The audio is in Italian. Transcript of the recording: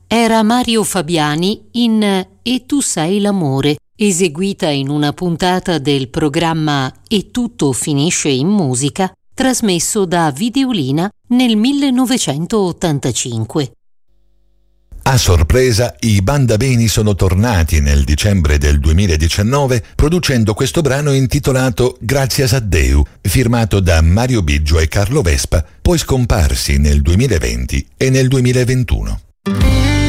era Mario Fabiani in E tu sei l'amore, eseguita in una puntata del programma E tutto finisce in musica, trasmesso da Videolina nel 1985. A sorpresa, i Banda Beni sono tornati nel dicembre del 2019 producendo questo brano intitolato Gracias a Deu, firmato da Mario Biggio e Carlo Vespa, poi scomparsi nel 2020 e nel 2021.